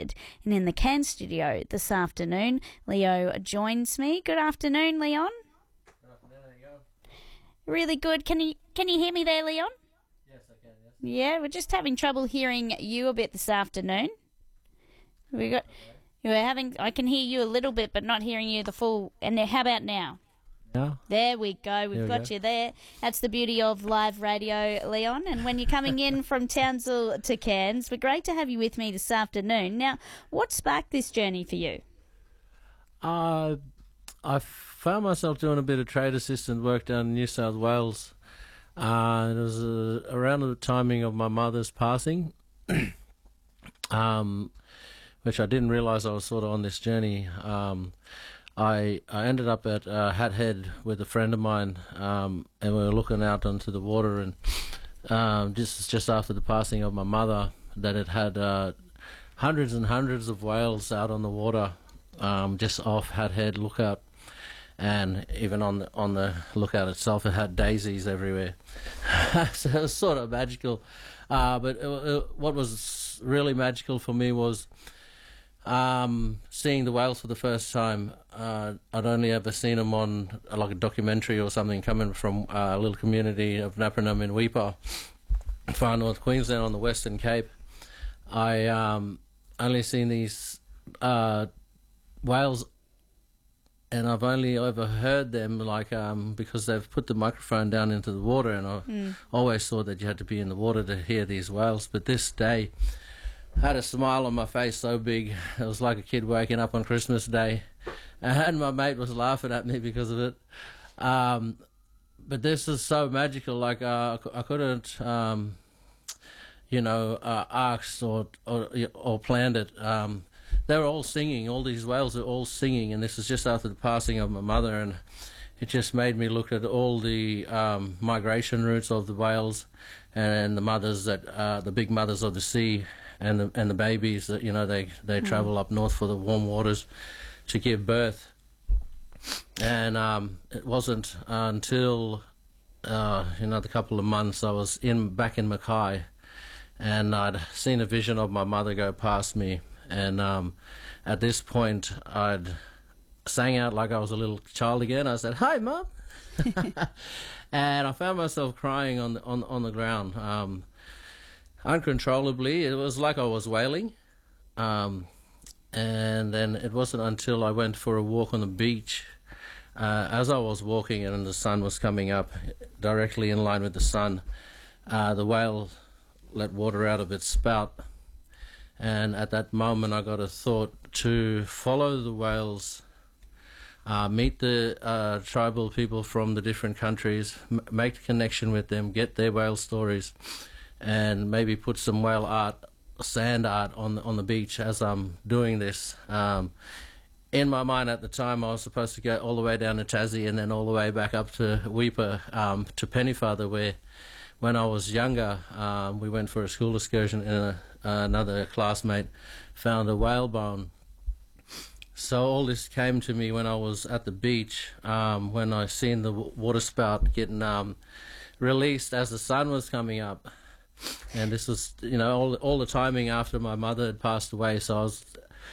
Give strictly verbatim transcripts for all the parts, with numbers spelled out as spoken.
Adelaide. And in the Cairns studio this afternoon, Leo joins me. Good afternoon, Leon. Good afternoon, how you going? Really good. Can you can you hear me there, Leon? Yes, I can, yes. Yeah, we're just having trouble hearing you a bit this afternoon. We got we're having I can hear you a little bit, but not hearing you the full. And how about now? Yeah. There we go. We've There we got go. you there. That's the beauty of live radio, Leon. And when you're coming in from Townsville to Cairns, we're great to have you with me this afternoon. Now, what sparked this journey for you? Uh, I found myself doing a bit of trade assistant work down in New South Wales. Uh, it was uh, around the timing of my mother's passing, um, which I didn't realise I was sort of on this journey. Um, I I ended up at uh, Hat Head with a friend of mine, um, and we were looking out onto the water, and um, just just after the passing of my mother, that it had uh, hundreds and hundreds of whales out on the water, um, just off Hat Head Lookout, and even on the on the lookout itself, it had daisies everywhere. So it was sort of magical, uh, but it, it, what was really magical for me was Um, seeing the whales for the first time. uh, I'd only ever seen them on uh, like a documentary or something, coming from uh, a little community of Naparnam in Weipa, far north Queensland on the Western Cape. I um, only seen these uh, whales, and I've only ever heard them like um, because they've put the microphone down into the water, and I Mm. always thought that you had to be in the water to hear these whales. But this day, I had a smile on my face so big, it was like a kid waking up on Christmas Day, and my mate was laughing at me because of it. Um, but this is so magical. Like uh, I couldn't, um, you know, uh, asked or, or or planned it. Um, they were all singing. All these whales are all singing, and this is just after the passing of my mother, and it just made me look at all the um, migration routes of the whales and the mothers that uh, the big mothers of the sea. And the and the babies that you know they they Mm. travel up north for the warm waters to give birth, and um, it wasn't until uh, another couple of months I was in back in Mackay, and I'd seen a vision of my mother go past me, and um, at this point I'd sang out like I was a little child again. I said, "Hi, Mum," and I found myself crying on the on on the ground. Um, Uncontrollably, it was like I was wailing, um, and then it wasn't until I went for a walk on the beach. Uh, as I was walking and the sun was coming up, directly in line with the sun, uh, the whale let water out of its spout, and at that moment I got a thought to follow the whales, uh, meet the uh, tribal people from the different countries, m- make a connection with them, get their whale stories, and maybe put some whale art, sand art on the, on the beach as I'm doing this. Um, in my mind at the time, I was supposed to go all the way down to Tassie and then all the way back up to Weipa, um, to Pennyfather, where when I was younger, um, we went for a school excursion, and a, another classmate found a whale bone. So all this came to me when I was at the beach, um, when I seen the w- water spout getting um, released as the sun was coming up. And this was, you know, all all the timing after my mother had passed away. So I was,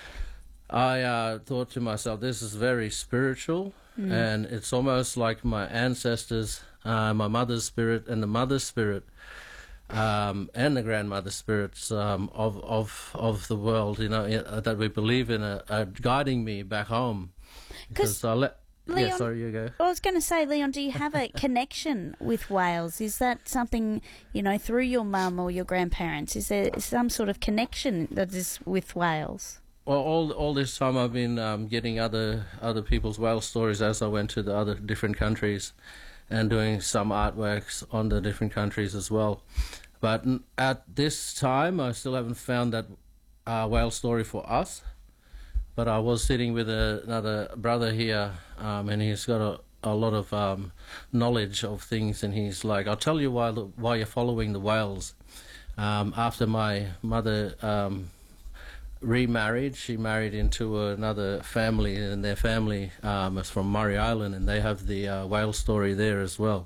I uh, thought to myself, this is very spiritual, Mm. and it's almost like my ancestors, uh, my mother's spirit and the mother's spirit, um, and the grandmother's spirits um, of of of the world, you know, uh, that we believe in, are, are guiding me back home. Because I let. Leon, yeah, sorry, you go. I was going to say, Leon, do you have a connection with whales? Is that something, you know, through your mum or your grandparents? Is there some sort of connection that is with whales? Well, all all this time I've been um, getting other other people's whale stories as I went to the other different countries, and doing some artworks on the different countries as well. But n- at this time, I still haven't found that uh, whale story for us. But I was sitting with a, another brother here, um, and he's got a, a lot of um, knowledge of things, and he's like, I'll tell you why the, why you're following the whales. Um, after my mother um, remarried, she married into another family, and their family um, is from Murray Island, and they have the uh, whale story there as well.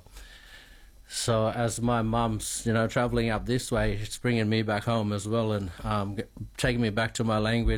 So as my mum's, you know, travelling up this way, it's bringing me back home as well, and um, g- taking me back to my language.